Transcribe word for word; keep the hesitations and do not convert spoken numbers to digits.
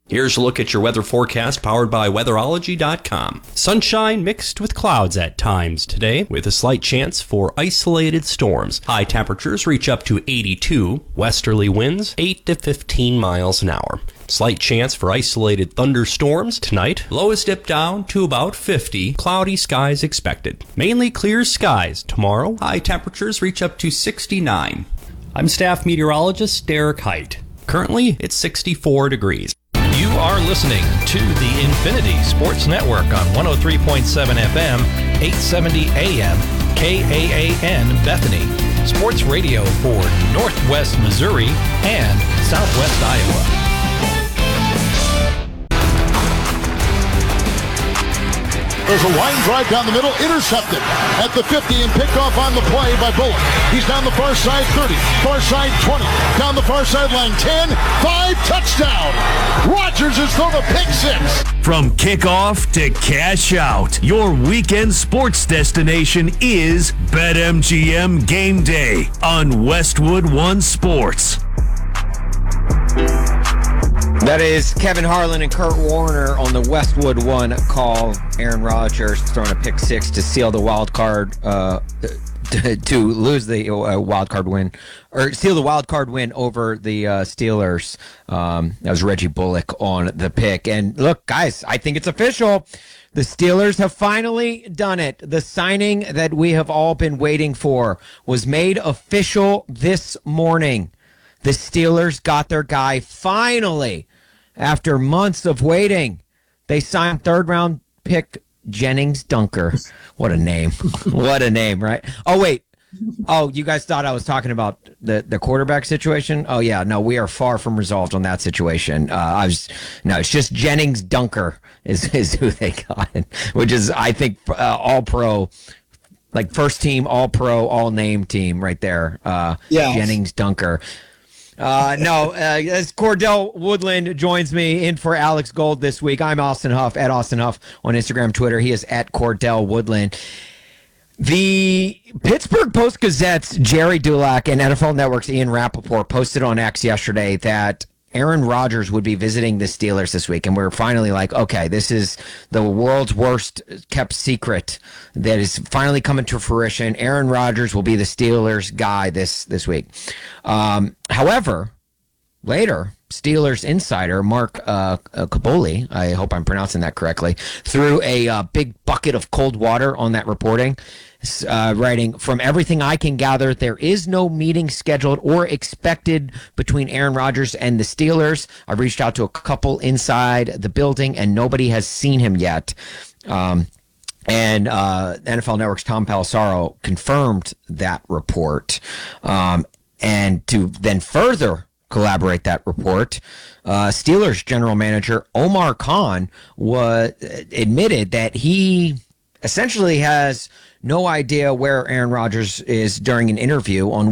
Here's a look at your weather forecast powered by weatherology dot com. Sunshine mixed with clouds at times today, with a slight chance for isolated storms. High temperatures reach up to eighty-two, westerly winds eight to fifteen miles an hour. Slight chance for isolated thunderstorms tonight. Lows dip down to about fifty. Cloudy skies expected. Mainly clear skies tomorrow. High temperatures reach up to sixty-nine. I'm staff meteorologist Derek Height. Currently, it's sixty-four degrees. You are listening to the Infinity Sports Network on one oh three point seven F M, eight seventy A M, K A A N Bethany. Sports radio for Northwest Missouri and Southwest Iowa. There's a line drive down the middle, intercepted at the fifty and picked off on the play by Bullock. He's down the far side thirty, far side twenty, down the far sideline ten, five, touchdown. Rogers is thrown a pick six. From kickoff to cash out, your weekend sports destination is BetMGM Game Day on Westwood One Sports. That is Kevin Harlan and Kurt Warner on the Westwood One call. Aaron Rodgers throwing a pick six to seal the wild card, uh, to, to lose the uh, wild card win, or seal the wild card win over the uh, Steelers. Um, that was Reggie Bullock on the pick. And look, guys, I think it's official. The Steelers have finally done it. The signing that we have all been waiting for was made official this morning. The Steelers got their guy finally. After months of waiting, they signed third-round pick Jennings Dunker. What a name. What a name, right? Oh, wait. Oh, you guys thought I was talking about the, the quarterback situation? Oh, yeah. No, we are far from resolved on that situation. Uh, I was No, it's just Jennings Dunker is, is who they got, which is, I think, uh, all-pro, like first-team, all-pro, all-name team right there. Uh, yes. Jennings Dunker. Uh, no, uh, as Cordell Woodland joins me in for Alex Gold this week. I'm Austin Huff, at Austin Huff on Instagram, Twitter. He is at Cordell Woodland. The Pittsburgh Post-Gazette's Jerry Dulac and N F L Network's Ian Rappaport posted on X yesterday that Aaron Rodgers would be visiting the Steelers this week, and we're finally like, okay, this is the world's worst kept secret that is finally coming to fruition. Aaron Rodgers will be the Steelers guy this this week. Um, however, later, Steelers insider Mark uh, uh, Kaboly, I hope I'm pronouncing that correctly, threw a uh, big bucket of cold water on that reporting, uh, writing, "From everything I can gather, there is no meeting scheduled or expected between Aaron Rodgers and the Steelers. I've reached out to a couple inside the building, and nobody has seen him yet." Um, and uh, N F L Network's Tom Pelissero confirmed that report. Um, and to then further collaborate that report, uh, Steelers general manager Omar Khan was admitted that he essentially has no idea where Aaron Rodgers is during an interview on